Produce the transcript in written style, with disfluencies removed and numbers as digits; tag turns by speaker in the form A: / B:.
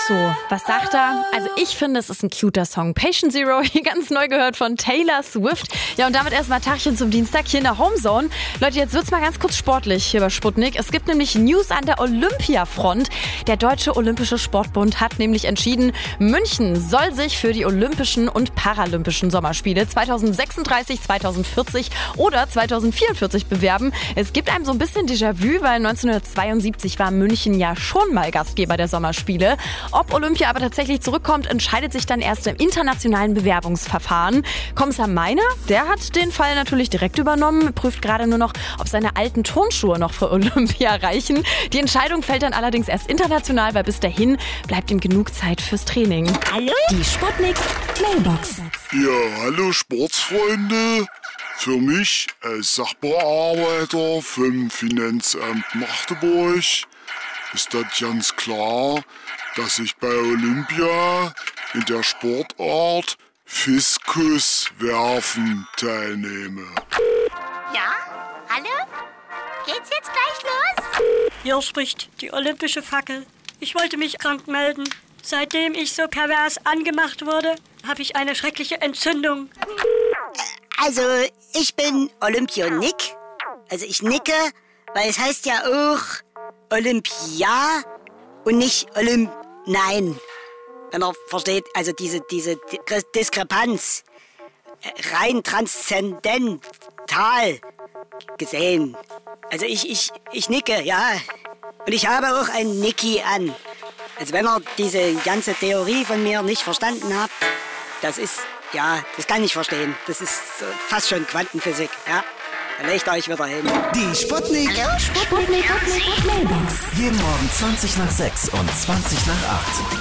A: So, was sagt er? Also ich finde, es ist ein cuter Song. Patient Zero, hier ganz neu gehört von Taylor Swift. Ja, und damit erstmal Tagchen zum Dienstag hier in der Homezone. Leute, jetzt wird's mal ganz kurz sportlich hier bei Sputnik. Es gibt nämlich News an der Olympiafront. Der Deutsche Olympische Sportbund hat nämlich entschieden, München soll sich für die Olympischen und Paralympischen Sommerspiele 2036, 2040 oder 2044 bewerben. Es gibt einem so ein bisschen Déjà-vu, weil 1972 war München ja schon mal Gastgeber der Sommerspiele. Ob Olympia aber tatsächlich zurückkommt, entscheidet sich dann erst im internationalen Bewerbungsverfahren. Kommissar Meiner, der hat den Fall natürlich direkt übernommen, prüft gerade nur noch, ob seine alten Turnschuhe noch für Olympia reichen. Die Entscheidung fällt dann allerdings erst international, weil bis dahin bleibt ihm genug Zeit fürs Training.
B: Hallo? Die Sputnik Mailbox.
C: Ja, hallo Sportsfreunde. Für mich als Sachbearbeiter vom Finanzamt Magdeburg ist das ganz klar, dass ich bei Olympia in der Sportart Fiskuswerfen teilnehme.
D: Ja? Hallo? Geht's jetzt gleich los?
E: Hier spricht die olympische Fackel. Ich wollte mich krank melden. Seitdem ich so pervers angemacht wurde, habe ich eine schreckliche Entzündung.
D: Also, ich bin Olympionik. Also ich nicke, weil es heißt ja auch Olympia und nicht Nein. Wenn man versteht, also diese Diskrepanz rein transzendental gesehen. Also ich nicke, ja. Und ich habe auch ein Nicki an. Also wenn ihr diese ganze Theorie von mir nicht verstanden habt, das kann ich verstehen. Das ist fast schon Quantenphysik, ja. Dann legt euch wieder hin.
F: Die Sputnik.
B: Hallo, Sputnik Mailbox.
F: Jeden Morgen 20 nach 6 und 20 nach 8.